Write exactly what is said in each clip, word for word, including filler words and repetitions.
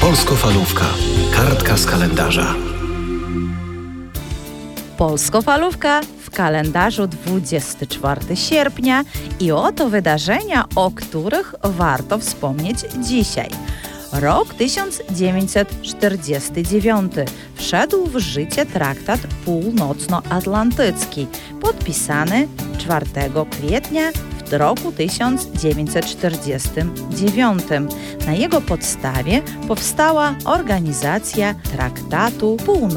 Polskofalówka. Kartka z kalendarza. Polskofalówka w kalendarzu dwudziestego czwartego sierpnia i oto wydarzenia, o których warto wspomnieć dzisiaj. Rok tysiąc dziewięćset czterdziesty dziewiąty. Wszedł w życie traktat północnoatlantycki, podpisany czwartego kwietnia w roku tysiąc dziewięćset czterdziestym dziewiątym. Na jego podstawie powstała Organizacja Traktatu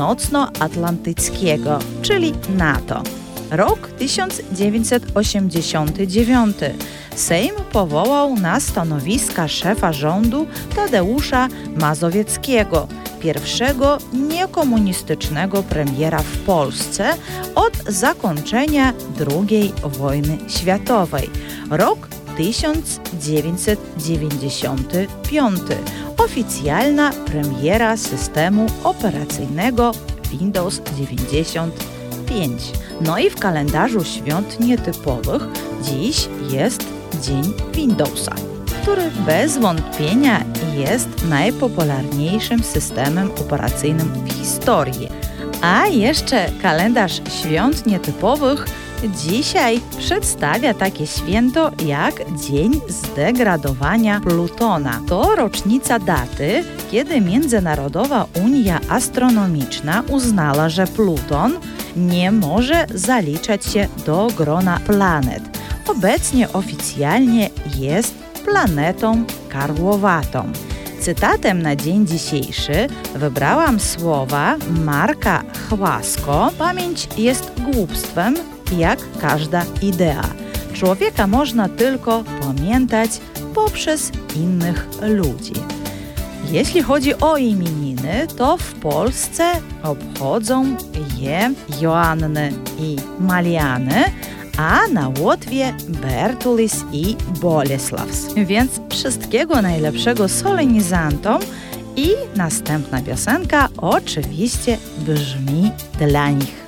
Północnoatlantyckiego, czyli NATO. Rok tysiąc dziewięćset osiemdziesiąty dziewiąty. Sejm powołał na stanowiska szefa rządu Tadeusza Mazowieckiego, pierwszego niekomunistycznego premiera w Polsce od zakończenia drugiej wojny światowej. Rok tysiąc dziewięćset dziewięćdziesiąty piąty. Oficjalna premiera systemu operacyjnego Windows dziewięćdziesiąt pięć. No i w kalendarzu świąt nietypowych dziś jest Dzień Windowsa, który bez wątpienia jest najpopularniejszym systemem operacyjnym w historii. A jeszcze kalendarz świąt nietypowych dzisiaj przedstawia takie święto jak Dzień Zdegradowania Plutona. To rocznica daty, kiedy Międzynarodowa Unia Astronomiczna uznała, że Pluton nie może zaliczać się do grona planet. Obecnie oficjalnie jest planetą karłowatą. Cytatem na dzień dzisiejszy wybrałam słowa Marka Chłasko: pamięć jest głupstwem, jak każda idea. Człowieka można tylko pamiętać poprzez innych ludzi. Jeśli chodzi o imieniny, to w Polsce obchodzą je Joanny i Mariany, a na Łotwie Bertulis i Bolesławs. Więc wszystkiego najlepszego solenizantom i następna piosenka oczywiście brzmi dla nich.